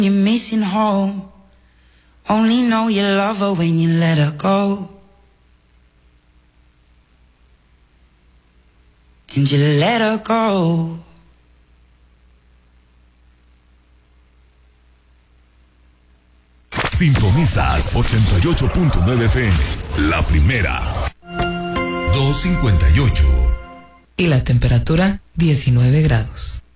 You're missing home. Only know you love her when you let her go. And you let her go. Sintonizas 88.9 FM, la primera. 2:58. Y la temperatura 19 grados.